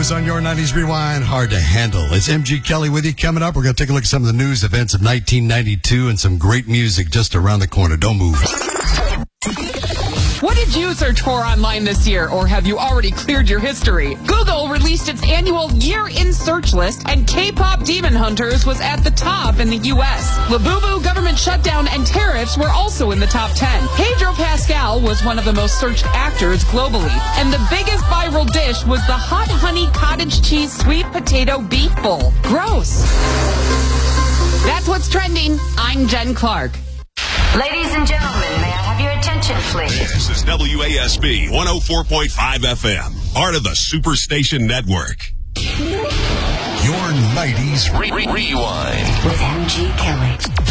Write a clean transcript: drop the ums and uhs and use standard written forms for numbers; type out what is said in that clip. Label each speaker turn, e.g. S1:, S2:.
S1: news on your 90s Rewind. Hard to handle. It's MG Kelly with you. Coming up, we're going to take a look at some of the news events of 1992 and some great music just around the corner. Don't move.
S2: What did you search for online this year, or have you already cleared your history? Google released its annual Year in Search list, and K-pop Demon Hunters was at the top in the U.S. Labubu, government shutdown, and tariffs were also in the top 10. Pedro Pascal was one of the most searched actors globally, and the biggest viral dish was the hot honey cottage cheese sweet potato beef bowl. Gross. That's what's trending. I'm Jen Clark.
S3: Ladies and gentlemen, may I have your attention, please?
S4: This is WASB 104.5 FM, part of the Superstation Network.
S1: Your 90s
S4: Rewind
S3: with MG Kelly.